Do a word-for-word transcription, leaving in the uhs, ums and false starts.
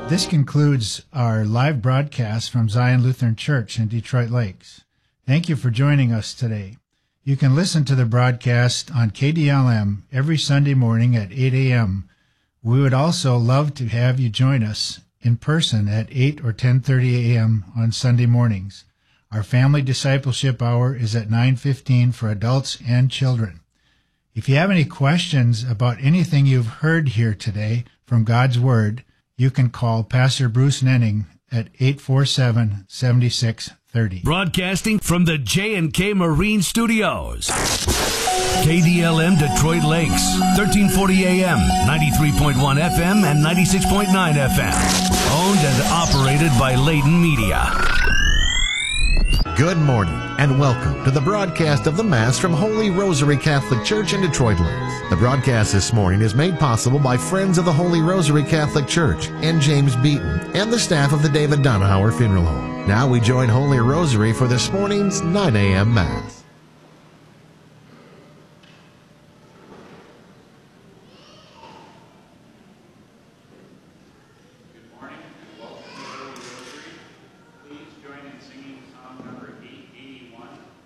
This concludes our live broadcast from Zion Lutheran Church in Detroit Lakes. Thank you for joining us today. You can listen to the broadcast on K D L M every Sunday morning at eight a.m. We would also love to have you join us in person at eight or ten thirty a.m. on Sunday mornings. Our family discipleship hour is at nine fifteen for adults and children. If you have any questions about anything you've heard here today from God's Word, you can call Pastor Bruce Nenning at eight four seven, seven six three zero. Broadcasting from the J and K Marine Studios. K D L M Detroit Lakes, thirteen forty A M, ninety-three point one F M and ninety-six point nine F M. Owned and operated by Layton Media. Good morning and welcome to the broadcast of the Mass from Holy Rosary Catholic Church in Detroit Lakes. The broadcast this morning is made possible by Friends of the Holy Rosary Catholic Church and James Beaton and the staff of the David Donauer Funeral Home. Now we join Holy Rosary for this morning's nine a.m. Mass. Good morning and welcome to Holy Rosary. Please join in singing Psalm number eight eighty-one.